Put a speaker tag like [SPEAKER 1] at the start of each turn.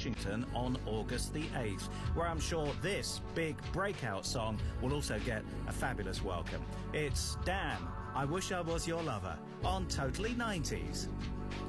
[SPEAKER 1] Washington on August the 8th, where I'm sure this big breakout song will also get a fabulous welcome. It's Damn, I Wish I Was Your Lover on Totally 90s.